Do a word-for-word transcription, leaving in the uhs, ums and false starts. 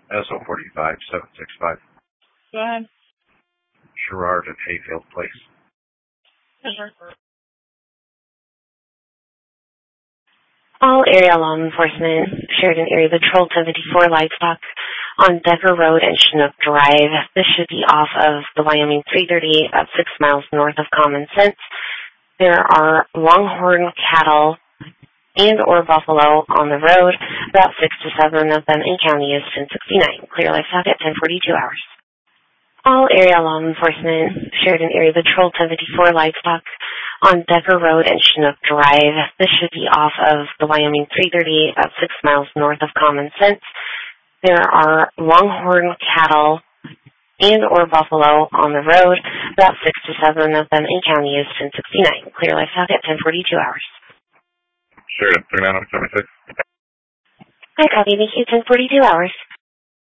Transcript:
S O forty-five seven six five. Go ahead. Sherrard at Hayfield Place. All area law enforcement, Sheridan Area Patrol seventy-four Livestock on Decker Road and Chinook Drive. This should be off of the Wyoming three thirty-eight, about six miles north of Common Sense. There are longhorn cattle and or buffalo on the road, about six to seven of them in County is ten sixty-nine. Clear Livestock at ten forty-two hours. All area law enforcement, Sheridan Area Patrol seventy-four Livestock on Decker Road and Chinook Drive. This should be off of the Wyoming three thirty-eight, about six miles north of Common Sense. There are longhorn cattle and or buffalo on the road, about six to seven of them in County is ten sixty-nine. Clear Livestock at ten forty-two hours. Sheridan, thirty-nine seventy-six. Hi, copy. Thank you, ten forty-two hours.